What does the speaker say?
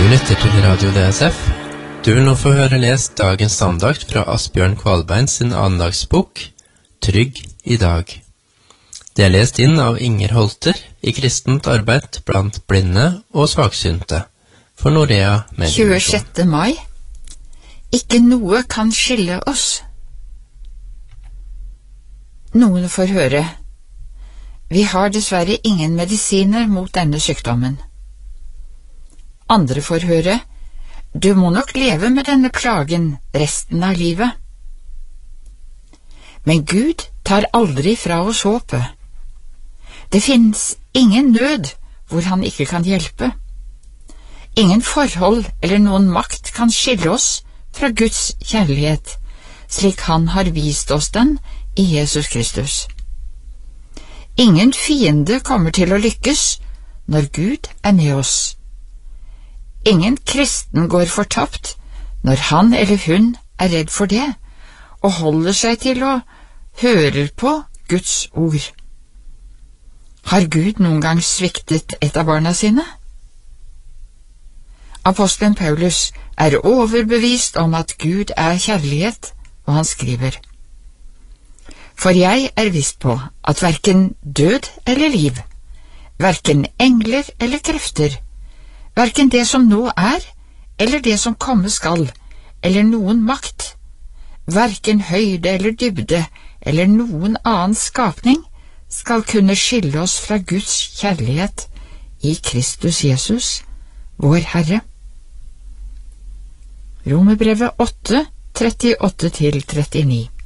Du lytter til Radio DSF. Du vil nå få høre lest dagens andakt fra Asbjørn Kvalbein sin andagsbok, Trygg i dag. Det er lest inn av Inger Holter i kristent arbeid blant blinde og svaksynte for Norea Mediemisjon. 26. mai. Ikke noe kan skille oss. Noen får høre: vi har dessverre ingen medisiner mot denne sykdommen. Andre får høre: du må nok leve med denne plagen resten av livet. Men Gud tar aldri fra oss håpet. Det finnes ingen nød hvor han ikke kan hjelpe. Ingen forhold eller noen makt kan skille oss fra Guds kjærlighet, slik han har vist oss den i Jesus Kristus. Ingen fiende kommer til å lykkes når Gud er med oss. Ingen kristen går fortapt når han eller hun er redd for det, og holder seg til å høre på Guds ord. Har Gud noen gang sviktet et av barna sine? Apostelen Paulus er overbevist om at Gud er kjærlighet, og han skriver: for jeg er viss på at hverken død eller liv, hverken engler eller krefter, hverken det som nå er, eller det som komme skal, eller noen makt, hverken høyde eller dybde, eller noen annen skapning, skal kunne skille oss fra Guds kjærlighet i Kristus Jesus, vår Herre. Romerbrevet 8, 38-39.